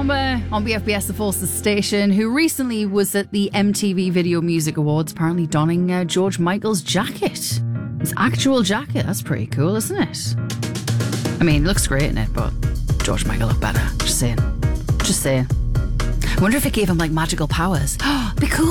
Number on BFBS The Forces station, who recently was at the MTV Video Music Awards, apparently donning George Michael's jacket. His actual jacket. That's pretty cool, isn't it? I mean, it looks great in it, but George Michael looked better. Just saying. I wonder if it gave him like magical powers. Be cool.